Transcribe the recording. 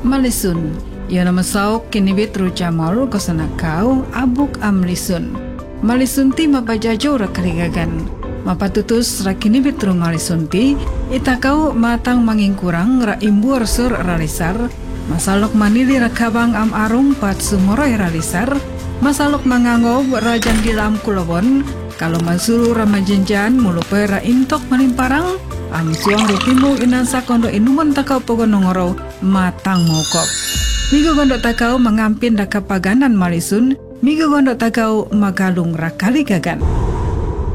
Malisun, ia nama sauk kinibit rujamal kosanakau abuk amlisun. Malisun ti mapajajo rakaligagan. Mapatutus rakinibit ru malisun ti itakau matang mangingkurang ra imbur sur ralisar. Masalok manili rakabang am arung pat sumoroy ralisar. Masalok mangangob rajan di lam kulawon. Kalau masuru ramajenjan mulupe ra intok malimparang. Ang suang rutimu inansa kondo inuman takau pogonongoro matang mokop. Migo gondo takau mengampin dakapaganan malisun. Migo gondo takau magalung rakaligagan.